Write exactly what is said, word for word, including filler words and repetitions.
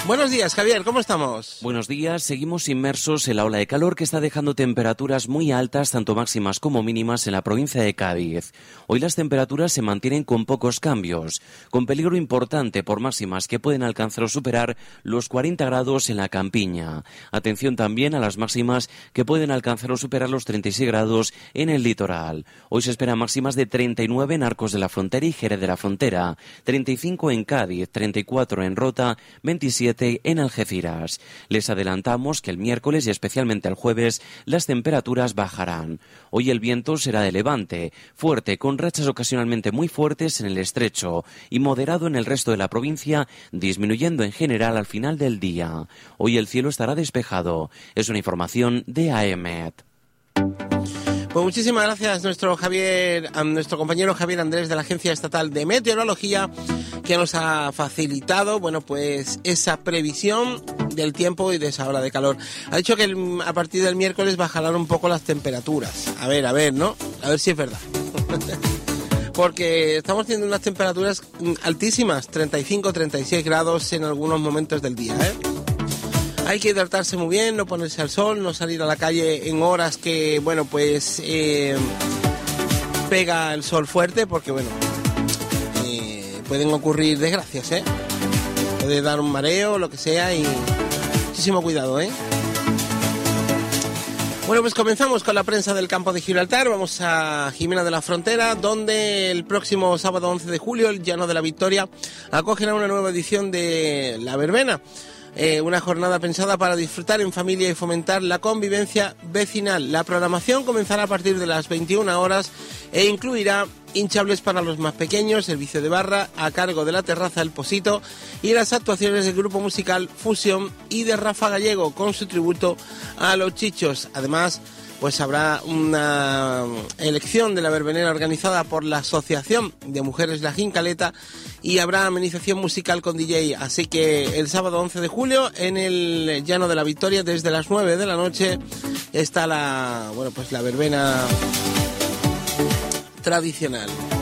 Buenos días, Javier, ¿cómo estamos? Buenos días, seguimos inmersos en la ola de calor que está dejando temperaturas muy altas, tanto máximas como mínimas, en la provincia de Cádiz. Hoy las temperaturas se mantienen con pocos cambios, con peligro importante por máximas que pueden alcanzar o superar los cuarenta grados en la campiña. Atención también a las máximas que pueden alcanzar o superar los treinta y seis grados en el litoral. Hoy se esperan máximas de treinta y nueve en Arcos de la Frontera y Jerez de la Frontera, treinta y cinco en Cádiz, treinta y cuatro en Rota, veintisiete en Algeciras. Les adelantamos que el miércoles y especialmente el jueves las temperaturas bajarán. Hoy el viento será de levante, fuerte, con rachas ocasionalmente muy fuertes en el estrecho y moderado en el resto de la provincia, disminuyendo en general al final del día. Hoy el cielo estará despejado. Es una información de A E M E T. Pues muchísimas gracias nuestro Javier, a nuestro compañero Javier Andrés de la Agencia Estatal de Meteorología, que nos ha facilitado, bueno, pues esa previsión del tiempo y de esa hora de calor. Ha dicho que el, a partir del miércoles bajarán un poco las temperaturas. A ver, a ver, ¿no? A ver si es verdad. Porque estamos teniendo unas temperaturas altísimas, treinta y cinco, treinta y seis grados en algunos momentos del día, ¿eh? Hay que hidratarse muy bien, no ponerse al sol, no salir a la calle en horas que, bueno, pues eh, pega el sol fuerte, porque, bueno, eh, pueden ocurrir desgracias, ¿eh? Puede dar un mareo, lo que sea, y muchísimo cuidado, ¿eh? Bueno, pues comenzamos con la prensa del campo de Gibraltar. Vamos a Jimena de la Frontera, donde el próximo sábado once de julio el Llano de la Victoria acogerá una nueva edición de la verbena. Eh, una jornada pensada para disfrutar en familia y fomentar la convivencia vecinal. La programación comenzará a partir de las veintiuna horas e incluirá hinchables para los más pequeños, servicio de barra a cargo de la terraza El Posito y las actuaciones del grupo musical Fusión y de Rafa Gallego con su tributo a los Chichos. Además, pues habrá una elección de la verbenera organizada por la Asociación de Mujeres La Gincaleta y habrá amenización musical con D J. Así que el sábado once de julio en el Llano de la Victoria desde las nueve de la noche está la, bueno, pues la verbena tradicional.